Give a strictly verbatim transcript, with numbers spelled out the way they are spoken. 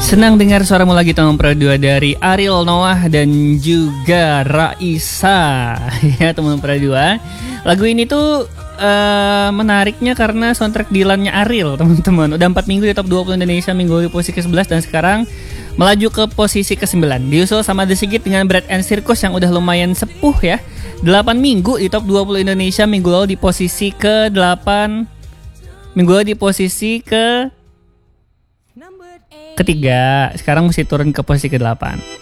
Senang dengar suaramu lagi teman Pro dua dari Ariel Noah dan juga Raisa. Ya teman Pro dua. Lagu ini tuh uh, menariknya karena soundtrack Dylan-nya Ariel teman-teman. Udah empat minggu di top dua puluh Indonesia, minggu di posisi ke sebelas dan sekarang melaju ke posisi ke sembilan. Diusul sama The Sigit dengan Bread and Circus yang udah lumayan sepuh ya. delapan minggu di top dua puluh Indonesia, minggu lalu di posisi ke delapan. Minggu lalu di posisi ke ketiga, sekarang mesti turun ke posisi ke delapan.